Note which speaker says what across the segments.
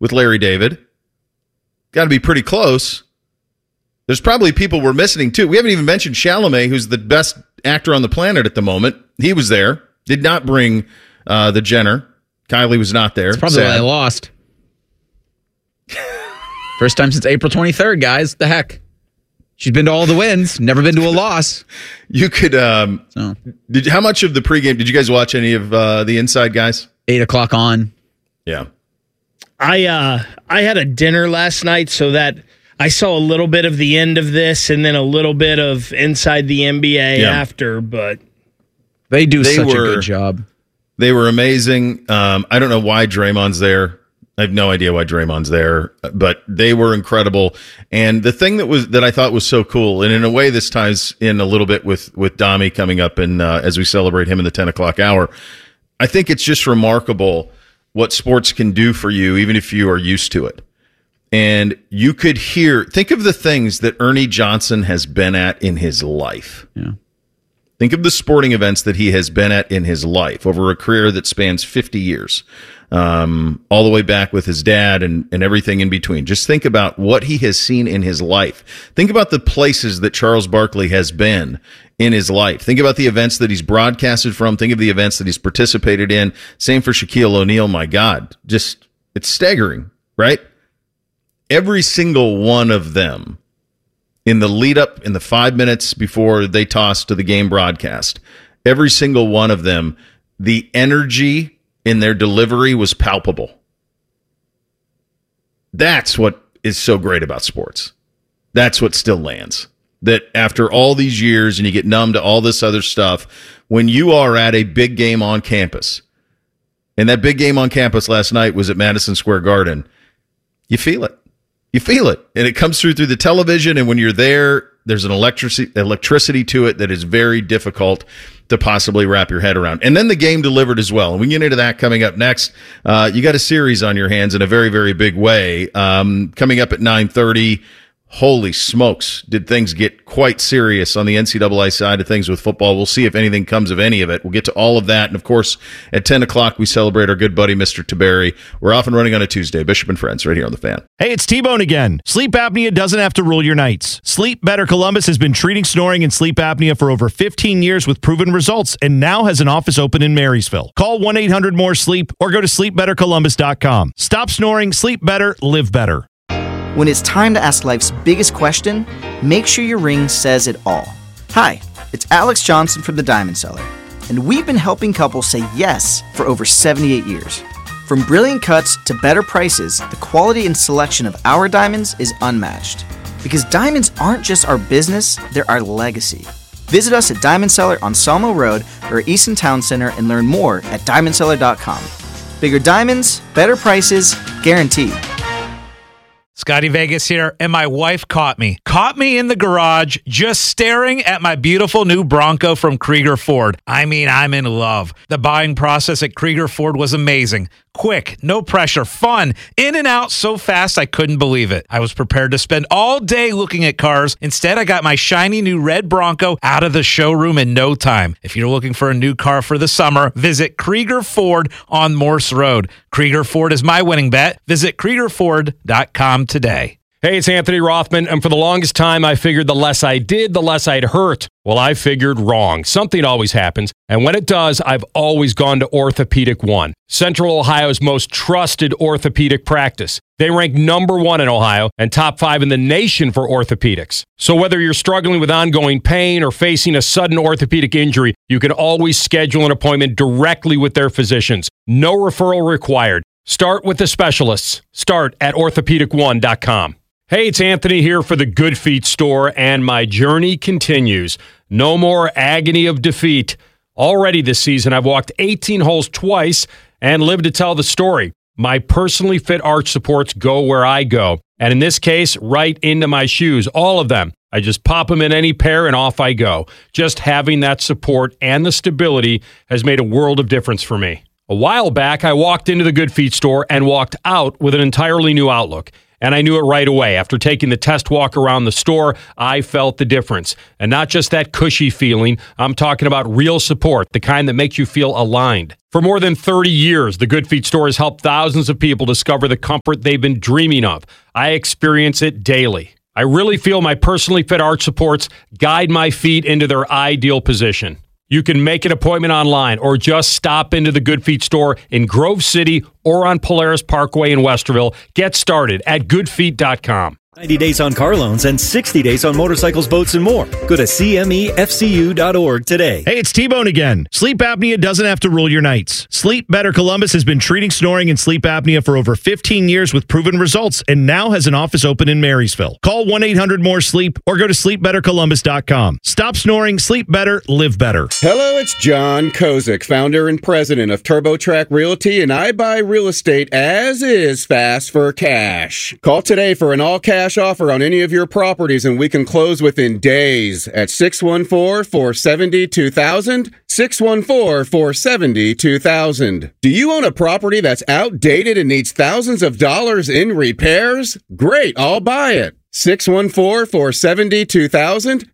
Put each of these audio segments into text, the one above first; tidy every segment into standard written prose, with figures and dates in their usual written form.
Speaker 1: with Larry David. Got to be pretty close. There's probably people we're missing, too. We haven't even mentioned Chalamet, who's the best actor on the planet at the moment. He was there. Did not bring the Jenner. Kylie was not there.
Speaker 2: That's probably why I lost. First time since April 23rd, guys. The heck? She's been to all the wins, never been to a loss.
Speaker 1: You could. How much of the pregame did you guys watch? Any of the Inside Guys?
Speaker 2: 8 o'clock on.
Speaker 1: Yeah.
Speaker 3: I had a dinner last night, so that I saw a little bit of the end of this and then a little bit of Inside the NBA after. But
Speaker 2: they do such a good job.
Speaker 1: They were amazing. I don't know why Draymond's there. I have no idea why Draymond's there, but they were incredible. And the thing that I thought was so cool, and in a way this ties in a little bit with Dami coming up and as we celebrate him in the 10 o'clock hour, I think it's just remarkable what sports can do for you, even if you are used to it. And you could think of the things that Ernie Johnson has been at in his life.
Speaker 2: Yeah.
Speaker 1: Think of the sporting events that he has been at in his life over a career that spans 50 years. All the way back with his dad and everything in between. Just think about what he has seen in his life. Think about the places that Charles Barkley has been in his life. Think about the events that he's broadcasted from. Think of the events that he's participated in. Same for Shaquille O'Neal. My God, just it's staggering, right? Every single one of them in the lead up in the 5 minutes before they toss to the game broadcast, every single one of them, the energy in their delivery was palpable. That's what is so great about sports. That's what still lands. That after all these years and you get numb to all this other stuff, when you are at a big game on campus, and that big game on campus last night was at Madison Square Garden, you feel it. You feel it. And it comes through the television, and when you're there, there's an electricity to it that is very difficult to possibly wrap your head around. And then the game delivered as well. And we get into that coming up next. You got a series on your hands in a very, very big way. Coming up at 9:30. Holy smokes, did things get quite serious on the NCAA side of things with football. We'll see if anything comes of any of it. We'll get to all of that. And, of course, at 10 o'clock, we celebrate our good buddy, Mr. Taberry. We're off and running on a Tuesday. Bishop and Friends right here on The Fan.
Speaker 4: Hey, it's T-Bone again. Sleep apnea doesn't have to rule your nights. Sleep Better Columbus has been treating snoring and sleep apnea for over 15 years with proven results and now has an office open in Marysville. Call 1-800-MORE-SLEEP or go to sleepbettercolumbus.com. Stop snoring, sleep better, live better.
Speaker 5: When it's time to ask life's biggest question, make sure your ring says it all. Hi, it's Alex Johnson from The Diamond Seller, and we've been helping couples say yes for over 78 years. From brilliant cuts to better prices, the quality and selection of our diamonds is unmatched. Because diamonds aren't just our business, they're our legacy. Visit us at Diamond Seller on Sawmill Road or Easton Town Center and learn more at diamondseller.com. Bigger diamonds, better prices, guaranteed.
Speaker 6: Scotty Vegas here, and my wife caught me in the garage just staring at my beautiful new Bronco from Krieger Ford. I mean, I'm in love. The buying process at Krieger Ford was amazing. Quick, no pressure, fun, in and out so fast I couldn't believe it. I was prepared to spend all day looking at cars. Instead, I got my shiny new red Bronco out of the showroom in no time. If you're looking for a new car for the summer, visit Krieger Ford on Morse Road. Krieger Ford is my winning bet. Visit KriegerFord.com today.
Speaker 7: Hey, it's Anthony Rothman, and for the longest time, I figured the less I did, the less I'd hurt. Well, I figured wrong. Something always happens, and when it does, I've always gone to Orthopedic One, Central Ohio's most trusted orthopedic practice. They rank #1 in Ohio and top 5 in the nation for orthopedics. So whether you're struggling with ongoing pain or facing a sudden orthopedic injury, you can always schedule an appointment directly with their physicians. No referral required. Start with the specialists. Start at orthopedic1.com. Hey, it's Anthony here for the Good Feet store, and my journey continues. No more agony of defeat. Already this season, I've walked 18 holes twice and lived to tell the story. My personally fit arch supports go where I go, and in this case, right into my shoes, all of them. I just pop them in any pair and off I go. Just having that support and the stability has made a world of difference for me. A while back, I walked into the Good Feet store and walked out with an entirely new outlook. And I knew it right away. After taking the test walk around the store, I felt the difference. And not just that cushy feeling, I'm talking about real support, the kind that makes you feel aligned. For more than 30 years, the Good Feet store has helped thousands of people discover the comfort they've been dreaming of. I experience it daily. I really feel my personally fit arch supports guide my feet into their ideal position. You can make an appointment online or just stop into the Good Feet store in Grove City or on Polaris Parkway in Westerville. Get started at goodfeet.com.
Speaker 8: 90 days on car loans and 60 days on motorcycles, boats, and more. Go to cmefcu.org today.
Speaker 4: Hey, it's T-Bone again. Sleep apnea doesn't have to rule your nights. Sleep Better Columbus has been treating snoring and sleep apnea for over 15 years with proven results and now has an office open in Marysville. Call 1-800-MORE-SLEEP or go to sleepbettercolumbus.com. Stop snoring, sleep better, live better.
Speaker 9: Hello, it's John Kozik, founder and president of TurboTrack Realty, and I buy real estate as is fast for cash. Call today for an all-cash offer on any of your properties, and we can close within days at 614-470-2000, 614-470-2000. Do you own a property that's outdated and needs thousands of dollars in repairs? Great, I'll buy it. 614-470-2000,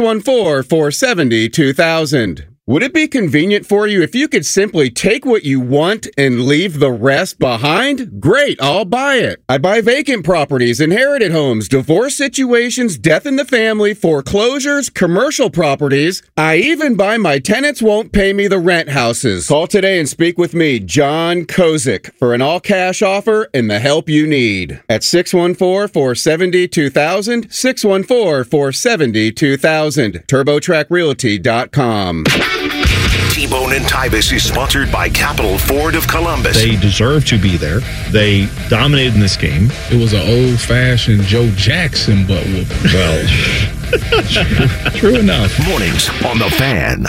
Speaker 9: 614-470-2000. Would it be convenient for you if you could simply take what you want and leave the rest behind? Great, I'll buy it. I buy vacant properties, inherited homes, divorce situations, death in the family, foreclosures, commercial properties. I even buy my tenants won't pay me the rent houses. Call today and speak with me, John Kozik, for an all-cash offer and the help you need. At 614-470-2000, 614-470-2000, TurboTrackRealty.com.
Speaker 10: T-Bone and Tybus is sponsored by Capital Ford of Columbus.
Speaker 11: They deserve to be there. They dominated in this game. It was an old-fashioned Joe Jackson butt whooping. Well, true enough.
Speaker 10: Mornings on The Fan.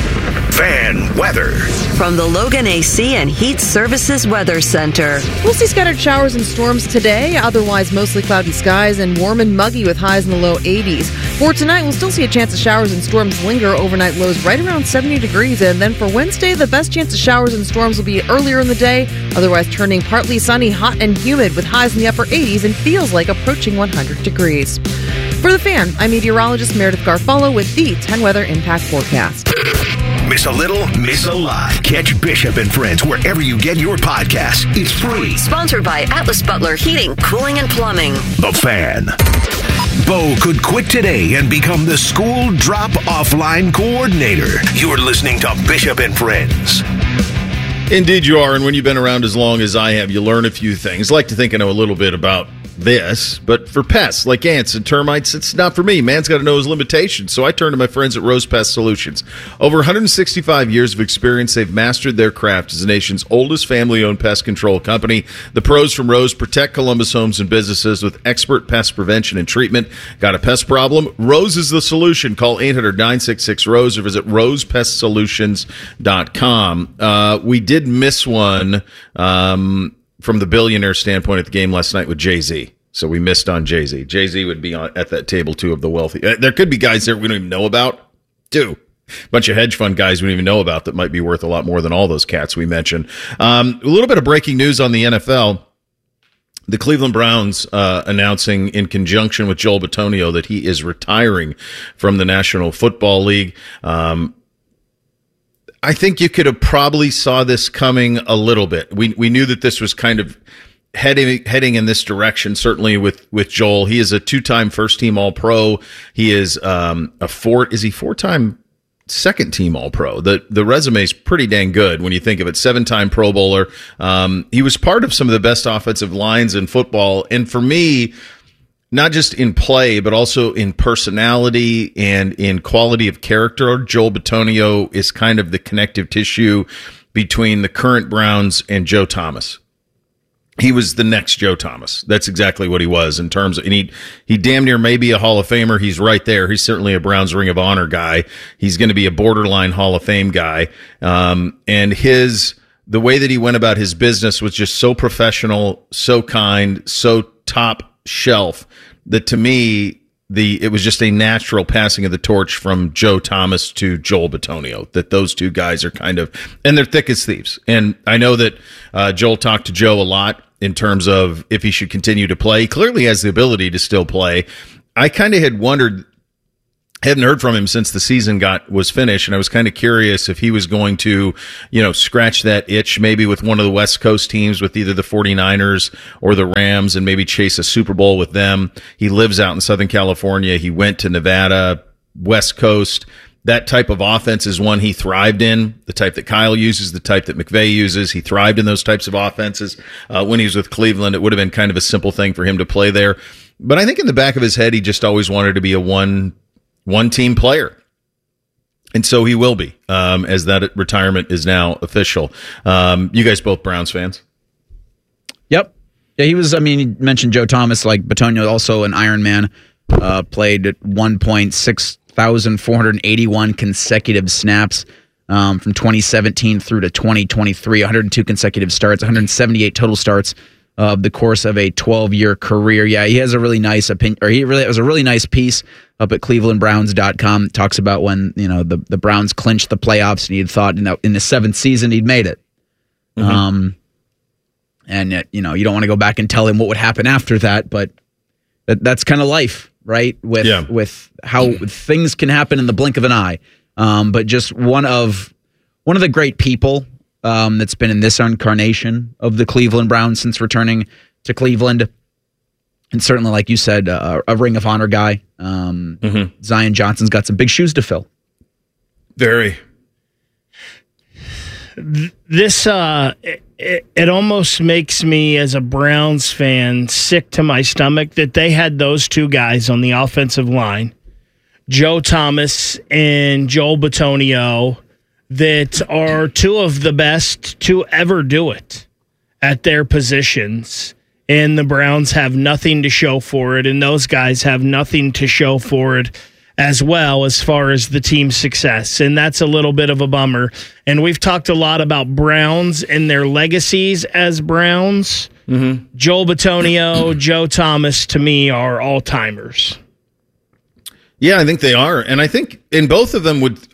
Speaker 10: Fan weather.
Speaker 12: From the Logan AC and Heat Services Weather Center.
Speaker 13: We'll see scattered showers and storms today, otherwise mostly cloudy skies and warm and muggy with highs in the low 80s. For tonight, we'll still see a chance of showers and storms linger. Overnight lows right around 70 degrees. And then for Wednesday, the best chance of showers and storms will be earlier in the day, otherwise turning partly sunny, hot and humid with highs in the upper 80s and feels like approaching 100 degrees. For The Fan, I'm meteorologist Meredith Garfalo with the 10 Weather Impact Forecast.
Speaker 10: Miss a little, miss a lot. Catch Bishop and Friends wherever you get your podcasts. It's free.
Speaker 12: Sponsored by Atlas Butler Heating, Cooling, and Plumbing.
Speaker 10: The Fan. Bo could quit today and become the school drop-off line coordinator. You're listening to Bishop and Friends.
Speaker 1: Indeed you are, and when you've been around as long as I have, you learn a few things. I like to think I know a little bit about this, but for pests like ants and termites, it's not for me. Man's got to know his limitations, so I turn to my friends at Rose Pest Solutions. Over 165 years of experience, they've mastered their craft as the nation's oldest family-owned pest control company. The pros from Rose protect Columbus homes and businesses with expert pest prevention and treatment. Got a pest problem? Rose is the solution. Call 800-966-ROSE or visit rosepestsolutions.com. We did miss one from the billionaire standpoint at the game last night with Jay-Z. So we missed on Jay-Z. Jay-Z would be at that table, too, of the wealthy. There could be guys there we don't even know about, too. A bunch of hedge fund guys we don't even know about that might be worth a lot more than all those cats we mentioned. A little bit of breaking news on the NFL. The Cleveland Browns announcing in conjunction with Joel Bitonio that he is retiring from the National Football League. I think you could have probably saw this coming a little bit. We knew that this was kind of heading in this direction, certainly with Joel. He is a two-time first-team All-Pro. He is four-time second-team All-Pro. The resume is pretty dang good when you think of it. 7-time Pro Bowler. He was part of some of the best offensive lines in football. And for me, not just in play, but also in personality and in quality of character, Joel Bitonio is kind of the connective tissue between the current Browns and Joe Thomas. He was the next Joe Thomas. That's exactly what he was in terms of, and he damn near may be a Hall of Famer. He's right there. He's certainly a Browns Ring of Honor guy. He's going to be a borderline Hall of Fame guy. And the way that he went about his business was just so professional, so kind, so top shelf that to me it was just a natural passing of the torch from Joe Thomas to Joel Bitonio, that those two guys are kind of, and they're thick as thieves. And I know that Joel talked to Joe a lot in terms of if he should continue to play. He clearly has the ability to still play. I kind of had wondered, hadn't heard from him since the season was finished, and I was kind of curious if he was going to, scratch that itch maybe with one of the West Coast teams, with either the 49ers or the Rams, and maybe chase a Super Bowl with them. He lives out in Southern California. He went to Nevada, West Coast. That type of offense is one he thrived in, the type that Kyle uses, the type that McVay uses. He thrived in those types of offenses. When he was with Cleveland, it would have been kind of a simple thing for him to play there. But I think in the back of his head, he just always wanted to be a one-team player. And so he will be, as that retirement is now official. You guys both Browns fans?
Speaker 2: Yep. Yeah, he was, you mentioned Joe Thomas, like Bitonio, also an Iron Man, played at 1,681 consecutive snaps from 2017 through to 2023, 102 consecutive starts, 178 total starts of the course of a 12-year career. Yeah, he has a really nice opinion, or he really has a really nice piece up at clevelandbrowns.com. Talks about when, the Browns clinched the playoffs, and he had thought, in the seventh season he'd made it. Mm-hmm. And yet, you don't want to go back and tell him what would happen after that, but that's kind of life, right? With how things can happen in the blink of an eye. But just one of the great people that's been in this incarnation of the Cleveland Browns since returning to Cleveland. And certainly, like you said, a Ring of Honor guy. Zion Johnson's got some big shoes to fill.
Speaker 1: Very.
Speaker 3: This, it almost makes me, as a Browns fan, sick to my stomach that they had those two guys on the offensive line, Joe Thomas and Joel Bitonio, that are two of the best to ever do it at their positions. And the Browns have nothing to show for it, and those guys have nothing to show for it as well as far as the team's success. And that's a little bit of a bummer. And we've talked a lot about Browns and their legacies as Browns. Mm-hmm. Joel Bitonio, Joe Thomas, to me, are all-timers.
Speaker 1: Yeah, I think they are. And I think, and both of them would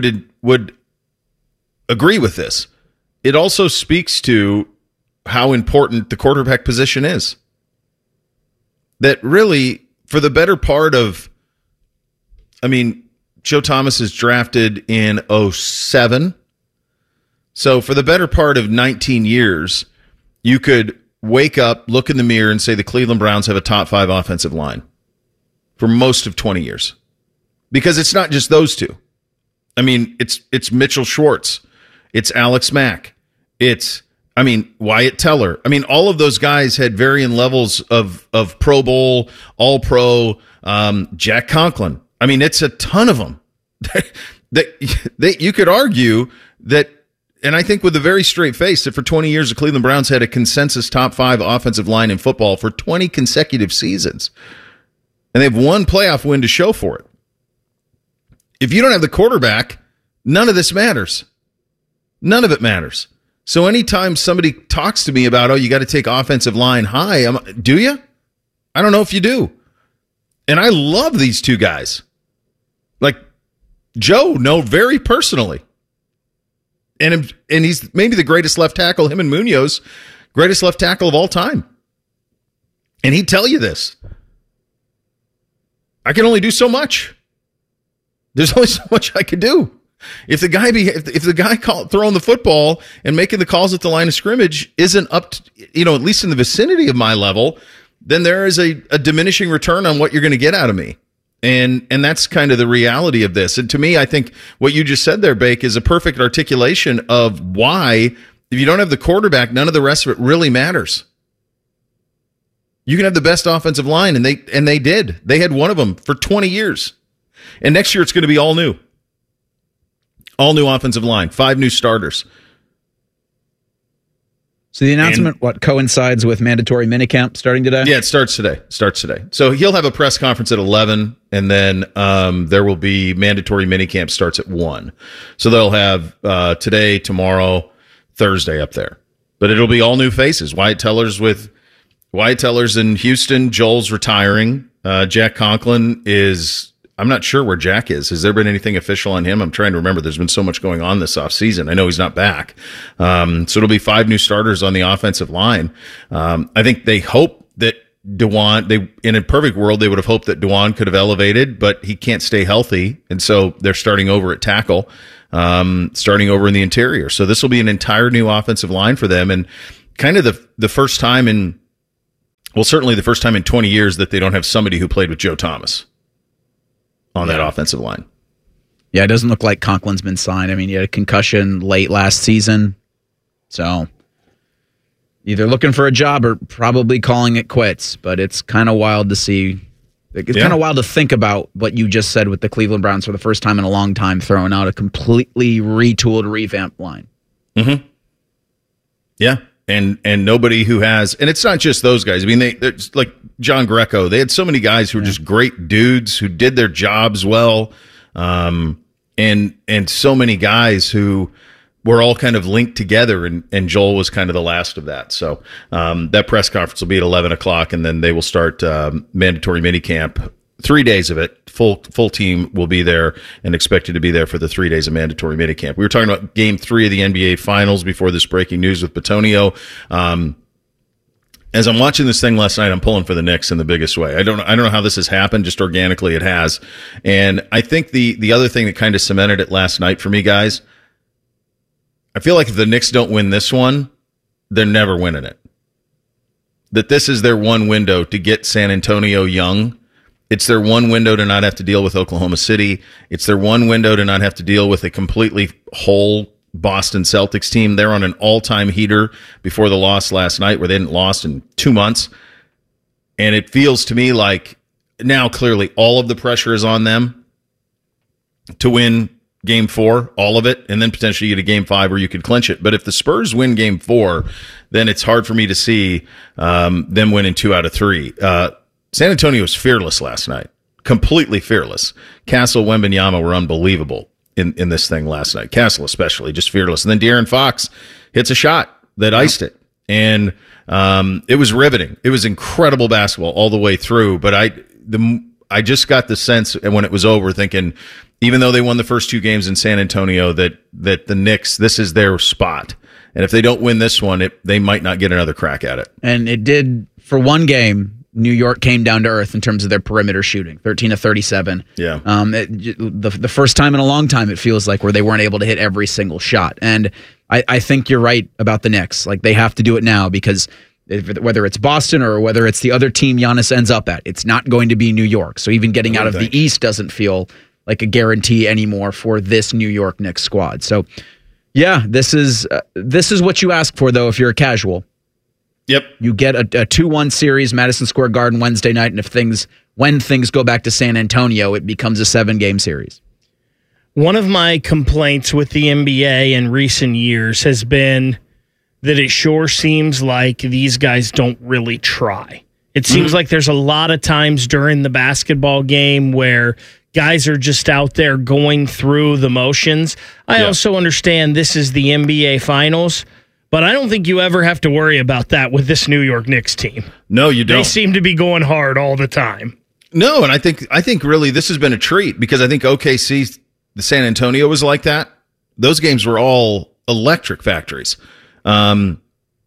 Speaker 1: agree with this. It also speaks to how important the quarterback position is. That really, for the better part of, Joe Thomas is drafted in 2007. So for the better part of 19 years, you could wake up, look in the mirror, and say the Cleveland Browns have a top 5 offensive line for most of 20 years. Because it's not just those two. It's Mitchell Schwartz. It's Alex Mack. It's, Wyatt Teller. All of those guys had varying levels of Pro Bowl, All-Pro, Jack Conklin. It's a ton of them. that you could argue that, and I think with a very straight face, that for 20 years the Cleveland Browns had a consensus top 5 offensive line in football for 20 consecutive seasons. And they have one playoff win to show for it. If you don't have the quarterback, none of this matters. None of it matters. So anytime somebody talks to me about, you got to take offensive line high, do you? I don't know if you do. And I love these two guys. Like Joe, very personally. And he's maybe the greatest left tackle, him and Munoz, greatest left tackle of all time. And he'd tell you this. I can only do so much. There's only so much I could do. If the guy throwing the football and making the calls at the line of scrimmage isn't up to, at least in the vicinity of my level, then there is a diminishing return on what you're going to get out of me. And that's kind of the reality of this. And to me, I think what you just said there, Bake, is a perfect articulation of why, if you don't have the quarterback, none of the rest of it really matters. You can have the best offensive line, and they did. They had one of them for 20 years. And next year it's going to be all new. All new offensive line, 5 new starters.
Speaker 2: So the announcement, coincides with mandatory minicamp starting today?
Speaker 1: Yeah, it starts today. So he'll have a press conference at 11, and then there will be mandatory minicamp starts at 1. So they'll have today, tomorrow, Thursday up there. But it'll be all new faces. Wyatt Teller's in Houston. Joel's retiring. Jack Conklin is I'm not sure where Jack is. Has there been anything official on him? I'm trying to remember. There's been so much going on this offseason. I know he's not back. So it'll be 5 new starters on the offensive line. I think they hope that Dewan, in a perfect world, they would have hoped that Dewan could have elevated, but he can't stay healthy. And so they're starting over at tackle, starting over in the interior. So this will be an entire new offensive line for them. And kind of the first time certainly the first time in 20 years that they don't have somebody who played with Joe Thomas on that offensive line.
Speaker 2: Yeah, it doesn't look like Conklin's been signed. I mean, he had a concussion late last season. So either looking for a job or probably calling it quits. But it's kind of wild to see. It's kind of wild to think about what you just said with the Cleveland Browns for the first time in a long time, throwing out a completely retooled, revamped line.
Speaker 1: Mm-hmm. Yeah. And nobody who has, and it's not just those guys. I mean, there's like John Greco. They had so many guys who were just great dudes who did their jobs well, and so many guys who were all kind of linked together. And Joel was kind of the last of that. So that press conference will be at 11 o'clock, and then they will start mandatory minicamp. 3 days of it. Full team will be there and expected to be there for the 3 days of mandatory minicamp. We were talking about Game 3 of the NBA Finals before this breaking news with Bitonio. As I'm watching this thing last night, I'm pulling for the Knicks in the biggest way. I don't know how this has happened. Just organically, it has. And I think the other thing that kind of cemented it last night for me, guys, I feel like if the Knicks don't win this one, they're never winning it. That this is their one window to get San Antonio young. It's their one window to not have to deal with Oklahoma City. It's their one window to not have to deal with a completely whole Boston Celtics team. They're on an all-time heater before the loss last night where they hadn't lost in 2 months. And it feels to me like now clearly all of the pressure is on them to win Game 4, all of it, and then potentially get a Game 5 where you could clinch it. But if the Spurs win Game 4, then it's hard for me to see them winning 2 out of 3. San Antonio was fearless last night, completely fearless. Castle, Wembanyama were unbelievable in this thing last night. Castle especially, just fearless. And then De'Aaron Fox hits a shot that iced it. And it was riveting. It was incredible basketball all the way through. But I just got the sense when it was over thinking, even though they won the first 2 games in San Antonio, that the Knicks, this is their spot. And if they don't win this one, they might not get another crack at it.
Speaker 2: And it did for one game. New York came down to earth in terms of their perimeter shooting, 13 of 37.
Speaker 1: Yeah.
Speaker 2: The first time in a long time, it feels like, where they weren't able to hit every single shot. And I think you're right about the Knicks. Like, they have to do it now because whether it's Boston or whether it's the other team Giannis ends up at, it's not going to be New York. So even getting out of the East doesn't feel like a guarantee anymore for this New York Knicks squad. So, yeah, this is what you ask for, though, if you're a casual.
Speaker 1: Yep.
Speaker 2: You get a 2-1 series, Madison Square Garden Wednesday night, and when things go back to San Antonio, it becomes a 7-game series.
Speaker 3: One of my complaints with the NBA in recent years has been that it sure seems like these guys don't really try. It seems like there's a lot of times during the basketball game where guys are just out there going through the motions. I also understand this is the NBA Finals, but I don't think you ever have to worry about that with this New York Knicks team.
Speaker 1: No, you don't.
Speaker 3: They seem to be going hard all the time.
Speaker 1: No, and I think really this has been a treat because I think OKC, the San Antonio was like that. Those games were all electric factories. And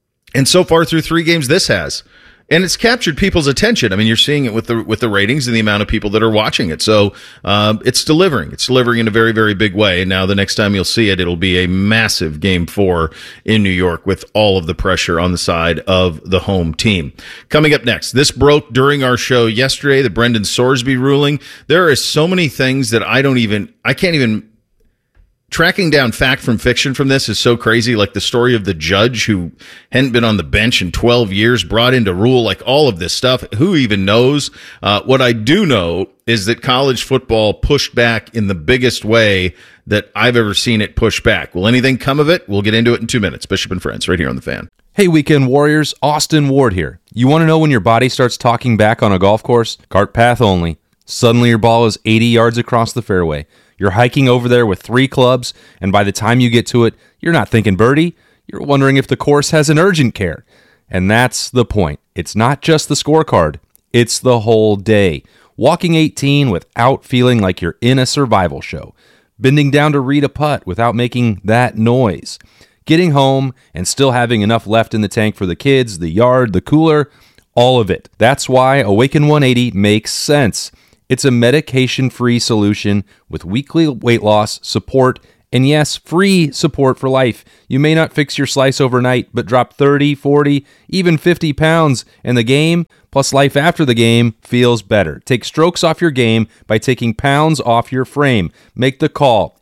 Speaker 1: so far through 3 games, this has. And it's captured people's attention. I mean, you're seeing it with the ratings and the amount of people that are watching it. So it's delivering. It's delivering in a very, very big way. And now the next time you'll see it, it'll be a massive Game 4 in New York with all of the pressure on the side of the home team. Coming up next, this broke during our show yesterday, the Brendan Sorsby ruling. There are so many things that I can't even. Tracking down fact from fiction from this is so crazy, like the story of the judge who hadn't been on the bench in 12 years, brought in to rule, like all of this stuff. Who even knows? What I do know is that college football pushed back in the biggest way that I've ever seen it push back. Will anything come of it? We'll get into it in 2 minutes. Bishop and Friends, right here on The Fan.
Speaker 14: Hey, Weekend Warriors, Austin Ward here. You want to know when your body starts talking back on a golf course? Cart path only. Suddenly your ball is 80 yards across the fairway. You're hiking over there with 3 clubs, and by the time you get to it, you're not thinking birdie. You're wondering if the course has an urgent care. And that's the point. It's not just the scorecard. It's the whole day. walking 18 without feeling like you're in a survival show, bending down to read a putt without making that noise, getting home and still having enough left in the tank for the kids, the yard, the cooler, all of it. That's why Awaken 180 makes sense. It's a medication-free solution with weekly weight loss, support, and yes, free support for life. You may not fix your slice overnight, but drop 30, 40, even 50 pounds, and the game, plus life after the game, feels better. Take strokes off your game by taking pounds off your frame. Make the call,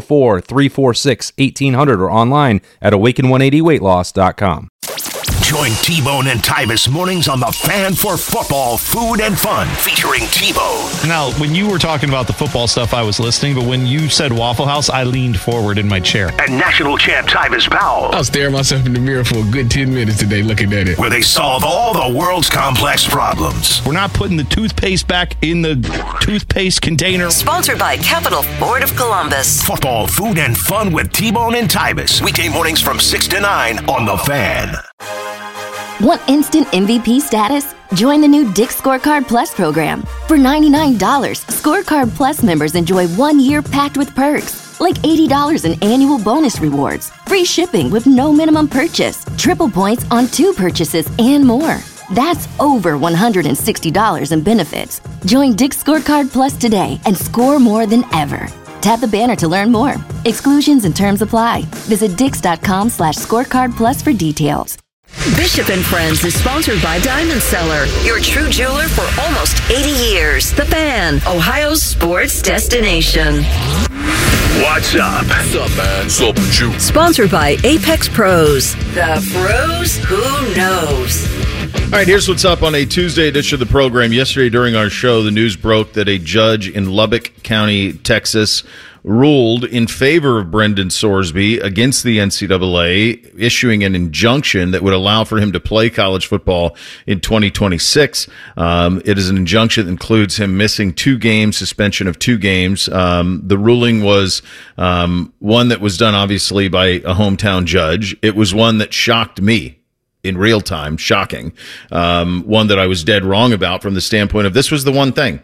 Speaker 14: 844-346-1800, or online at awaken180weightloss.com.
Speaker 10: Join T-Bone and Tyvis mornings on The Fan for football, food, and fun, featuring T-Bone.
Speaker 4: Now, when you were talking about the football stuff, I was listening, but when you said Waffle House, I leaned forward in my chair.
Speaker 10: And national champ Tyvis Powell.
Speaker 11: I was staring myself in the mirror for a good 10 minutes today looking at it.
Speaker 10: Where they solve all the world's complex problems.
Speaker 4: We're not putting the toothpaste back in the toothpaste container.
Speaker 12: Sponsored by Capital Ford of Columbus.
Speaker 10: Football, food, and fun with T-Bone and Tyvis. Weekday mornings from 6 to 9 on The Fan.
Speaker 15: Want instant MVP status? Join the new Dick's Scorecard Plus program. For $99, Scorecard Plus members enjoy 1 year packed with perks, like $80 in annual bonus rewards, free shipping with no minimum purchase, triple points on 2 purchases, and more. That's over $160 in benefits. Join Dick's Scorecard Plus today and score more than ever. Tap the banner to learn more. Exclusions and terms apply. Visit dix.com/scorecard plus for details.
Speaker 12: Bishop and Friends is sponsored by Diamond Cellar, your true jeweler for almost 80 years. The Fan, Ohio's sports destination.
Speaker 10: What's up? What's up, man? What's up with you?
Speaker 12: Sponsored by Apex Pros. The pros who knows.
Speaker 1: All right, here's what's up on a Tuesday edition of the program. Yesterday during our show, the news broke that a judge in Lubbock County, Texas, ruled in favor of Brendan Sorsby against the NCAA, issuing an injunction that would allow for him to play college football in 2026. It is an injunction that includes him missing 2 games, suspension of 2 games. The ruling was one that was done, obviously, by a hometown judge. It was one that shocked me in real time, shocking. One that I was dead wrong about from the standpoint of this was the one thing.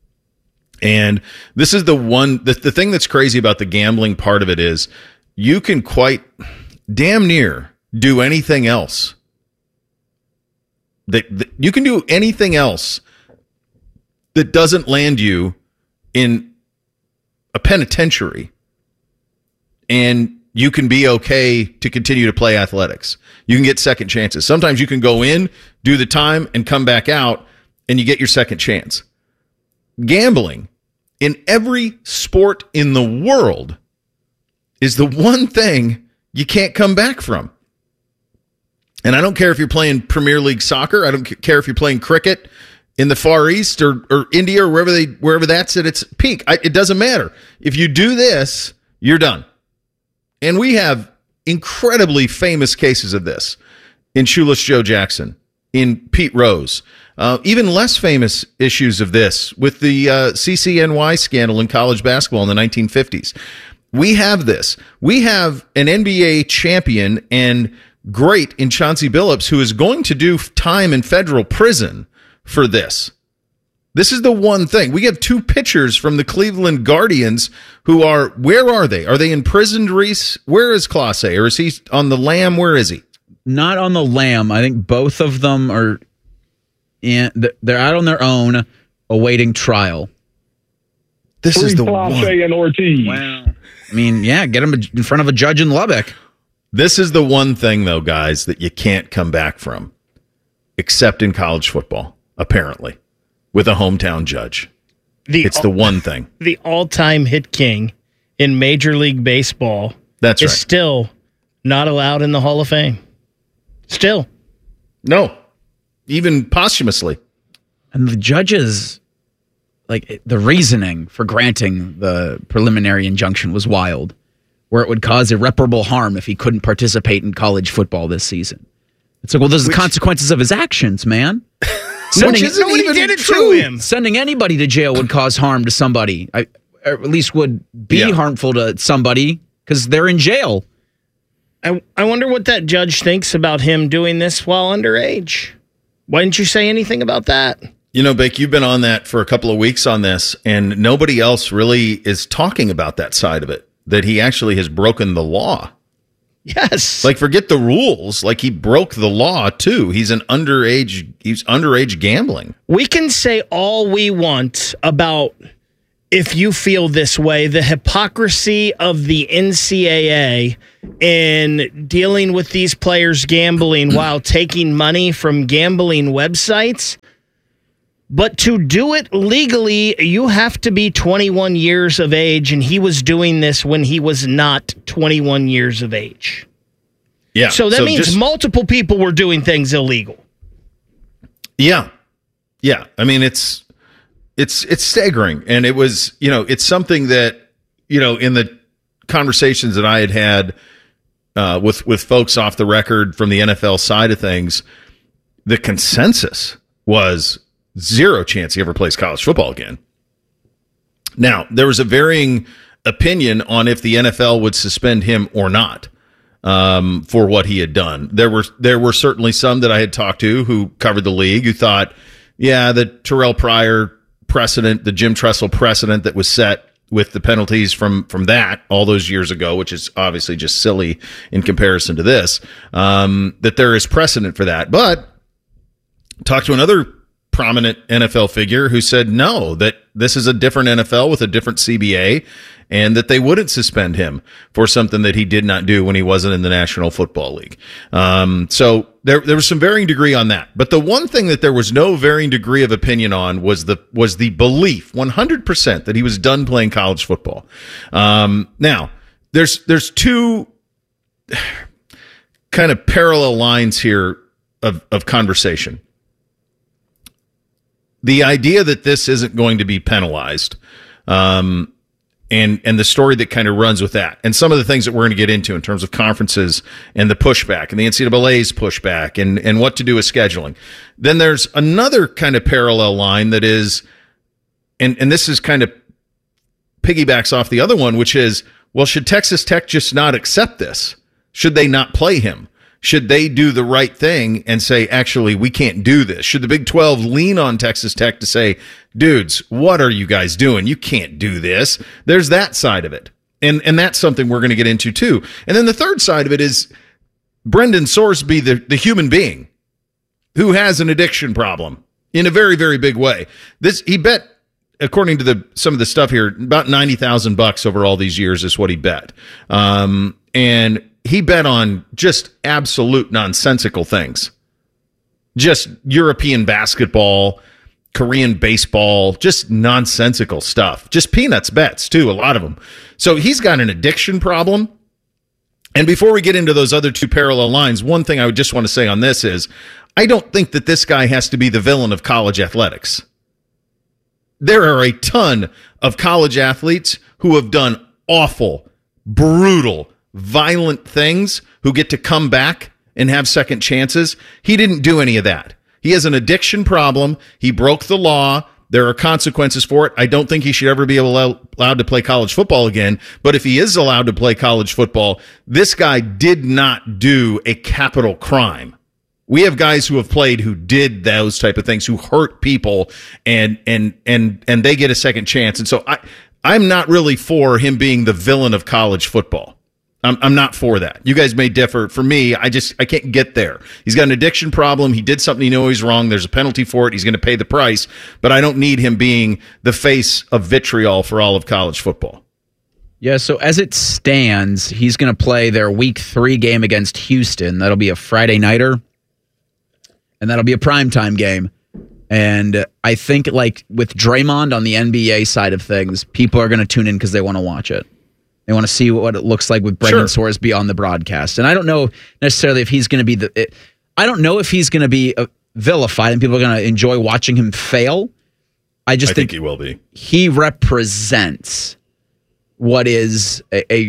Speaker 1: And this is the one, the thing that's crazy about the gambling part of it is you can quite damn near do anything else. That you can do anything else that doesn't land you in a penitentiary, and you can be okay to continue to play athletics. You can get second chances. Sometimes you can go in, do the time, and come back out, and you get your second chance. Gambling in every sport in the world is the one thing you can't come back from. And I don't care if you're playing Premier League soccer. I don't care if you're playing cricket in the Far East or India or wherever that's at its peak. It doesn't matter. If you do this, you're done. And we have incredibly famous cases of this in Shoeless Joe Jackson, in Pete Rose. Even less famous issues of this with the CCNY scandal in college basketball in the 1950s. We have this. We have an NBA champion and great in Chauncey Billups who is going to do time in federal prison for this. This is the one thing. We have 2 pitchers from the Cleveland Guardians who are, where are they? Are they imprisoned, Reese? Where is Clase? Or is he on the lam? Where is he?
Speaker 2: Not on the lam. I think both of them are they're out on their own awaiting trial.
Speaker 1: This is the one.
Speaker 11: And Ortiz.
Speaker 2: Well, I mean, yeah, get them in front of a judge in Lubbock.
Speaker 1: This is the one thing, though, guys, that you can't come back from, except in college football, apparently, with a hometown judge. It's the one thing.
Speaker 3: The all-time hit king in Major League Baseball
Speaker 1: is
Speaker 3: still not allowed in the Hall of Fame. Still.
Speaker 1: No. Even posthumously.
Speaker 2: And the judges, like, the reasoning for granting the preliminary injunction was wild, where it would cause irreparable harm if he couldn't participate in college football this season. It's like, well, those are the consequences of his actions, man.
Speaker 3: Nobody did it to him.
Speaker 2: Sending anybody to jail would cause harm to somebody. Or at least would be harmful to somebody because they're in jail.
Speaker 3: I wonder what that judge thinks about him doing this while underage. Why didn't you say anything about that?
Speaker 1: You know, Bake, you've been on that for a couple of weeks on this, and nobody else really is talking about that side of it, that he actually has broken the law.
Speaker 3: Yes.
Speaker 1: Like, forget the rules. Like, he broke the law, too. He's underage gambling.
Speaker 3: We can say all we want about, if you feel this way, the hypocrisy of the NCAA in dealing with these players gambling while taking money from gambling websites. But to do it legally, you have to be 21 years of age, and he was doing this when he was not 21 years of age.
Speaker 1: Yeah.
Speaker 3: So that means multiple people were doing things illegal.
Speaker 1: Yeah. Yeah. I mean, it's staggering. And it was, it's something that, in the conversations that I had with folks off the record from the NFL side of things, the consensus was zero chance he ever plays college football again. Now, there was a varying opinion on if the NFL would suspend him or not for what he had done. There were certainly some that I had talked to who covered the league who thought, yeah, the Terrell Pryor precedent, the Jim Tressel precedent that was set with the penalties from that all those years ago, which is obviously just silly in comparison to this, that there is precedent for that. But talked to another prominent NFL figure who said no, that this is a different NFL with a different CBA, and that they wouldn't suspend him for something that he did not do when he wasn't in the National Football League. So there was some varying degree on that. But the one thing that there was no varying degree of opinion on was the belief 100% that he was done playing college football. Now, there's two kind of parallel lines here of conversation. The idea that this isn't going to be penalized, and the story that kind of runs with that, and some of the things that we're going to get into in terms of conferences and the pushback and the NCAA's pushback and what to do with scheduling. Then there's another kind of parallel line that is, and this is kind of piggybacks off the other one, which is, well, should Texas Tech just not accept this? Should they not play him? Should they do the right thing and say, actually, we can't do this? Should the Big 12 lean on Texas Tech to say, dudes, what are you guys doing? You can't do this. There's that side of it. And that's something we're going to get into too. And then the third side of it is Brendan Sorsby, the human being who has an addiction problem in a very, very big way. He bet, according to some of the stuff here, about $90,000 over all these years is what he bet. And he bet on just absolute nonsensical things. Just European basketball, Korean baseball, just nonsensical stuff. Just peanuts bets, too, a lot of them. So he's got an addiction problem. And before we get into those other two parallel lines, one thing I would just want to say on this is, I don't think that this guy has to be the villain of college athletics. There are a ton of college athletes who have done awful, brutal, violent things who get to come back and have second chances. He didn't do any of that. He has an addiction problem. He broke the law. There are consequences for it. I don't think he should ever be allowed to play college football again. But if he is allowed to play college football, this guy did not do a capital crime. We have guys who have played who did those type of things, who hurt people, and they get a second chance. And so I'm not really for him being the villain of college football. I'm not for that. You guys may differ. For me, I can't get there. He's got an addiction problem. He did something he knows he's wrong. There's a penalty for it. He's going to pay the price. But I don't need him being the face of vitriol for all of college football.
Speaker 2: Yeah, so as it stands, he's going to play their Week 3 game against Houston. That'll be a Friday nighter, and that'll be a primetime game. And I think, like with Draymond on the NBA side of things, people are going to tune in because they want to watch it. They want to see what it looks like with Brendan Sorsby on the broadcast. And I don't know necessarily if he's going to be I don't know if he's going to be vilified and people are going to enjoy watching him fail. I think
Speaker 1: he will be.
Speaker 2: He represents what is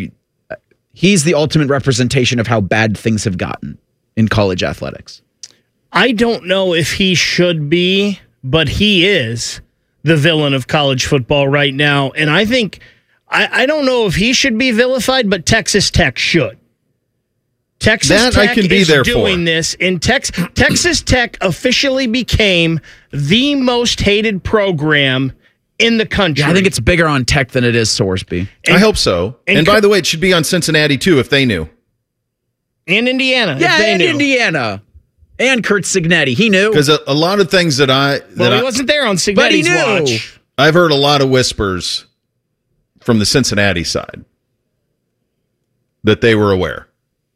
Speaker 2: he's the ultimate representation of how bad things have gotten in college athletics.
Speaker 3: I don't know if he should be, but he is the villain of college football right now. And I think I don't know if he should be vilified, but Texas Tech should. Texas
Speaker 1: I
Speaker 3: Tech
Speaker 1: can be
Speaker 3: is
Speaker 1: there
Speaker 3: doing
Speaker 1: for.
Speaker 3: this. In Texas Tech officially became the most hated program in the country.
Speaker 2: Yeah, I think it's bigger on Tech than it is Sorsby.
Speaker 1: I hope so. And by the way, it should be on Cincinnati, too, if they knew.
Speaker 3: And Indiana.
Speaker 2: Yeah,
Speaker 3: if they
Speaker 2: and
Speaker 3: knew.
Speaker 2: Indiana. And Kurt Signetti. He knew.
Speaker 1: Because a lot of things that
Speaker 3: he wasn't there on Signetti's
Speaker 2: but he knew.
Speaker 3: watch.
Speaker 1: I've heard a lot of whispers from the Cincinnati side that they were aware.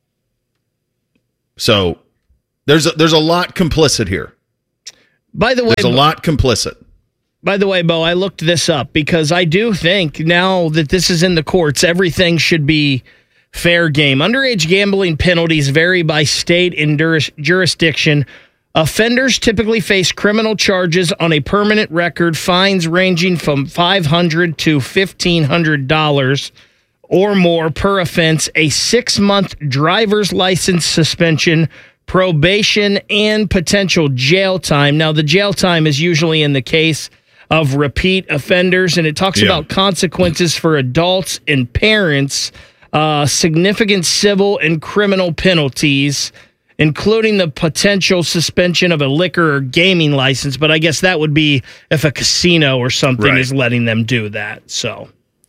Speaker 1: So there's a lot complicit here.
Speaker 3: By the way,
Speaker 1: there's a lot complicit.
Speaker 3: By the way, Bo, I looked this up because I do think now that this is in the courts, everything should be fair game. Underage gambling penalties vary by state and jurisdiction. Offenders typically face criminal charges on a permanent record, fines ranging from $500 to $1,500 or more per offense, a 6-month driver's license suspension, probation, and potential jail time. Now, the jail time is usually in the case of repeat offenders, and it talks about consequences for adults and parents, significant civil and criminal penalties, including the potential suspension of a liquor or gaming license. But I guess that would be if a casino or something is letting them do that. So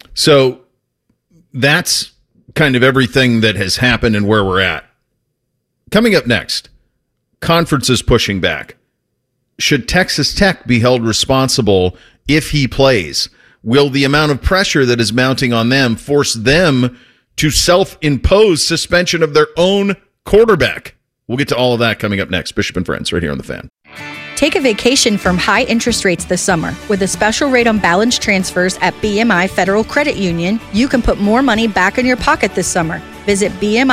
Speaker 3: that's kind of everything that has happened and where we're at. Coming up next, conferences pushing back. Should Texas Tech be held responsible if he plays? Will the amount of pressure that is mounting on them force them to self-impose suspension of their own quarterback? We'll get to all of that coming up next. Bishop and Friends, right here on The Fan.
Speaker 16: Take a vacation from high interest rates this summer. With a special rate on balance transfers at BMI Federal Credit Union, you can put more money back in your pocket this summer. Visit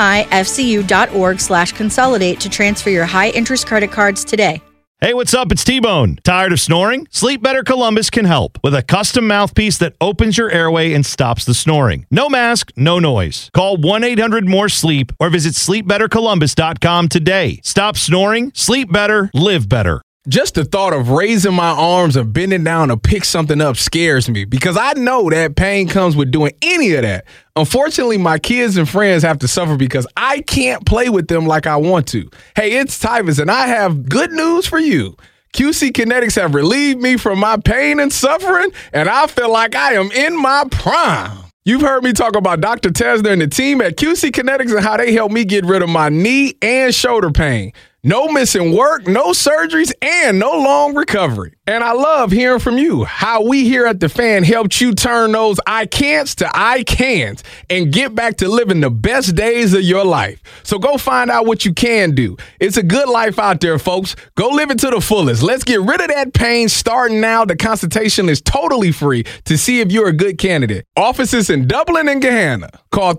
Speaker 16: bmifcu.org/consolidate to transfer your high interest credit cards today.
Speaker 4: Hey, what's up? It's T-Bone. Tired of snoring? Sleep Better Columbus can help with a custom mouthpiece that opens your airway and stops the snoring. No mask, no noise. Call 1-800-MORE-SLEEP or visit sleepbettercolumbus.com today. Stop snoring, sleep better, live better.
Speaker 17: Just the thought of raising my arms and bending down to pick something up scares me because I know that pain comes with doing any of that. Unfortunately, my kids and friends have to suffer because I can't play with them like I want to. Hey, it's Tyvus, and I have good news for you. QC Kinetics have relieved me from my pain and suffering, and I feel like I am in my prime. You've heard me talk about Dr. Tesner and the team at QC Kinetics and how they helped me get rid of my knee and shoulder pain. No missing work, no surgeries, and no long recovery. And I love hearing from you how we here at The Fan helped you turn those I can'ts to I can'ts and get back to living the best days of your life. So go find out what you can do. It's a good life out there, folks. Go live it to the fullest. Let's get rid of that pain starting now. The consultation is totally free to see if you're a good candidate. Offices in Dublin and Gahanna. Call